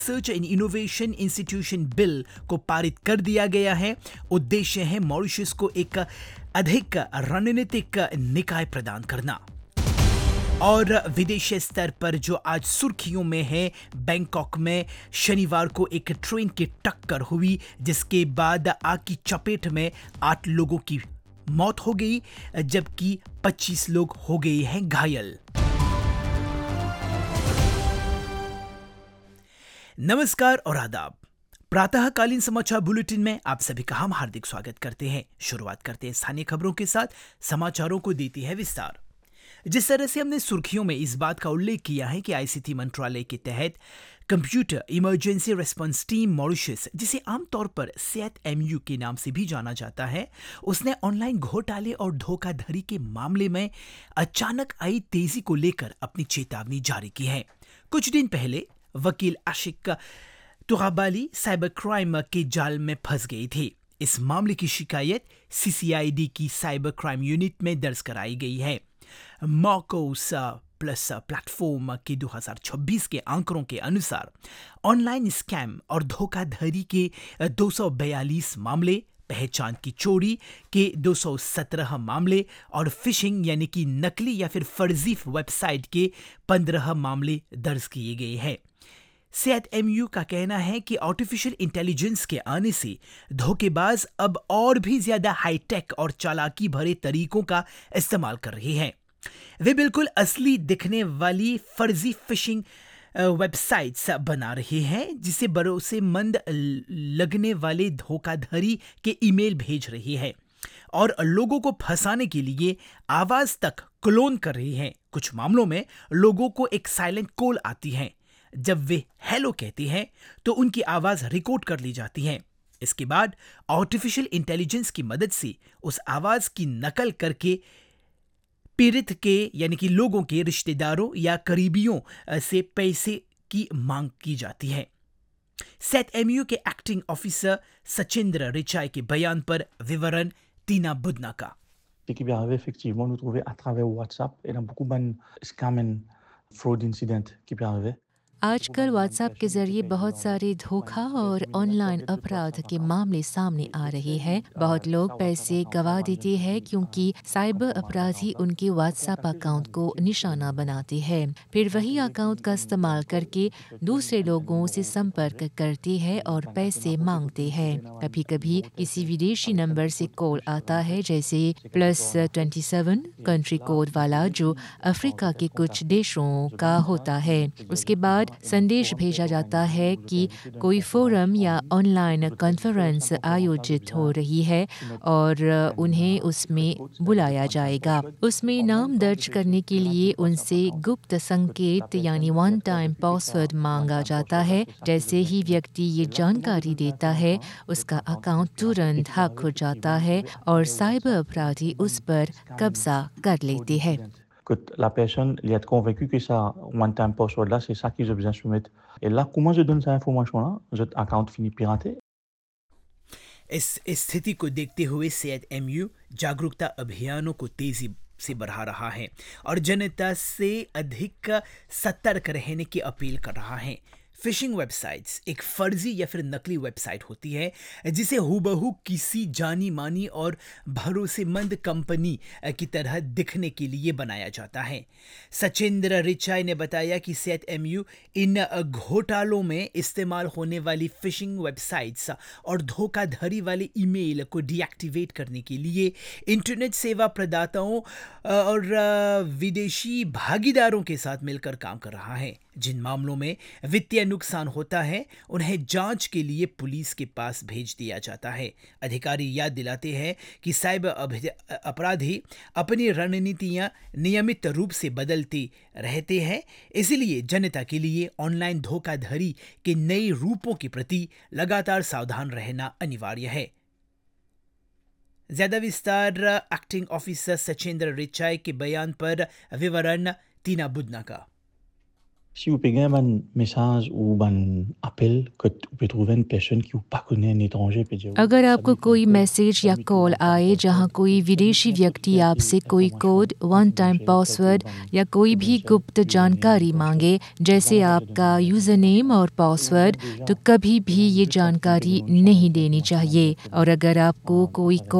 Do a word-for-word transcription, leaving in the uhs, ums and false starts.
Research and innovation institution bill को पारित कर दिया गया है। उद्देश्य है मॉरिशस को एक अधिक रणनीतिक निकाय प्रदान करना। और विदेशी स्तर पर जो आज सुर्खियों में है, बैंकॉक में शनिवार को एक ट्रेन की टक्कर हुई जिसके बाद आग की चपेट में आठ लोगों की मौत हो गई जबकि पच्चीस लोग हो गए हैं घायल। नमस्कार और आदाब। प्रातःकालीन समाचार बुलेटिन में आप सभी का हम हार्दिक स्वागत करते हैं। शुरुआत करते हैं स्थानीय खबरों के साथ। समाचारों को देती है विस्तार। जिस तरह से हमने सुर्खियों में इस बात का उल्लेख किया है कि आईसीटी मंत्रालय के तहत computer emergency response team Mauritius, जिसे आमतौर पर सेट एमयू के नाम से भी जाना जाता है, उसने ऑनलाइन घोटाले और धोखाधड़ी के मामले में अचानक आई तेजी को लेकर अपनी चेतावनी जारी की है। कुछ दिन पहले वकील आशिक तुगाबाली साइबर क्राइम के जाल में फंस गई थी। इस मामले की शिकायत सीसीआईडी की साइबर क्राइम यूनिट में दर्ज कराई गई है। मार्कोस प्लस प्लेटफॉर्म के दो हज़ार छब्बीस के आंकड़ों के अनुसार ऑनलाइन स्कैम और धोखाधड़ी के दो सौ बयालीस मामले, पहचान की चोरी के दो सौ सत्रह मामले और फिशिंग यानी कि नकली या फिर फर्जी वेबसाइट के पंद्रह मामले दर्ज किए गए हैं। सेट एमयू का कहना है कि आर्टिफिशियल इंटेलिजेंस के आने से धोखेबाज अब और भी ज्यादा हाईटेक और चालाकी भरे तरीकों का इस्तेमाल कर रहे हैं। वे बिल्कुल असली दिखने वाली फर्जी फिशिंग वेबसाइट्स बना रहे हैं जिसे भरोसेमंद लगने वाले धोखाधड़ी के ईमेल भेज रही है और लोगों को फंसाने के लिए आवाज तक क्लोन कर रही हैं। कुछ मामलों में लोगों को एक साइलेंट कॉल आती है। जब वे हेलो कहते हैं तो उनकी आवाज रिकॉर्ड कर ली जाती है। इसके बाद आर्टिफिशियल इंटेलिजेंस की मदद से उस आवाज की नकल करके पीड़ित के यानी कि लोगों के रिश्तेदारों या करीबियों से पैसे की मांग की जाती है। सेट एमयू के एक्टिंग ऑफिसर सचिंद्र रिचाई के बयान पर विवरण टीना बुदना का। Ce qui peut arriver, effectivement, nous trouver à travers WhatsApp et dans beaucoup de scam and fraud incidents qui peut arriver. आजकल व्हाट्सएप के जरिए बहुत सारे धोखा और ऑनलाइन अपराध के मामले सामने आ रहे हैं। बहुत लोग पैसे गंवा देते हैं क्योंकि साइबर अपराधी उनके व्हाट्सएप अकाउंट को निशाना बनाते हैं। फिर वही अकाउंट का इस्तेमाल करके दूसरे लोगों से संपर्क करते हैं और पैसे मांगते हैं। कभी कभी किसी विदेशी नंबर से कॉल आता है, जैसे plus twenty seven country code वाला, जो अफ्रीका के कुछ देशों का होता है। उसके बाद संदेश भेजा जाता है कि कोई फोरम या ऑनलाइन कॉन्फ्रेंस आयोजित हो रही है और उन्हें उसमें बुलाया जाएगा। उसमें नाम दर्ज करने के लिए उनसे गुप्त संकेत यानी वन टाइम पासवर्ड मांगा जाता है। जैसे ही व्यक्ति ये जानकारी देता है, उसका अकाउंट तुरंत हैक हो जाता है और साइबर अपराधी उस पर कब्जा कर लेते हैं। Que la personne elle est convaincue que ça one time password là c'est ça qu'ils ont besoin de soumettre. Et là comment je donne cette information là, votre account finit piraté. इस स्थिति को देखते हुए set MU जागरूकता अभियानों को तेजी से बढ़ा रहा है और जनता से अधिक सतर्क रहने की अपील कर रहा है। फिशिंग वेबसाइट्स एक फर्जी या फिर नकली वेबसाइट होती है जिसे हूबहू किसी जानी मानी और भरोसेमंद कंपनी की तरह दिखने के लिए बनाया जाता है। सचिंद्र रिचाई ने बताया कि सेट एमयू इन घोटालों में इस्तेमाल होने वाली फिशिंग वेबसाइट्स और धोखाधड़ी वाले ईमेल को डीएक्टिवेट करने के लिए इंटरनेट सेवा प्रदाताओं और विदेशी भागीदारों के साथ मिलकर काम कर रहा है। जिन मामलों में वित्तीय नुकसान होता है उन्हें जांच के लिए पुलिस के पास भेज दिया जाता है। अधिकारी याद दिलाते हैं कि साइबर अपराधी अपनी रणनीतियां नियमित रूप से बदलते रहते हैं, इसलिए जनता के लिए ऑनलाइन धोखाधड़ी के नए रूपों के प्रति लगातार सावधान रहना अनिवार्य है। ज्यादा विस्तार एक्टिंग ऑफिसर सचिंद्र रिचाई के बयान पर विवरण टीना बुदना का। Si vous payez un message ou un appel que vous pouvez trouver une personne qui vous pas connaît un étranger peut dire अगर आपको कोई मैसेज या कॉल आए जहां कोई विदेशी व्यक्ति आपसे कोई कोड, वन टाइम पासवर्ड या कोई भी गुप्त जानकारी मांगे, जैसे आपका यूज़र नेम और पासवर्ड, तो कभी भी ये जानकारी नहीं देनी चाहिए। और अगर आपको कोई